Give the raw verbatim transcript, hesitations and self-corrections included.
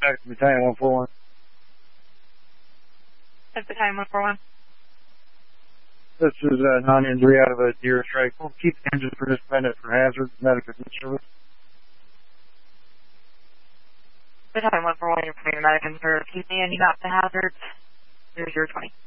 back to Battalion one four one. That's Battalion one four one. This is a non-injury out of a deer strike. We'll keep the engine for suspended for hazard, medical service. Battalion one four one, you're putting your medic in service. Keep the engine out to hazards. Here's your twenty.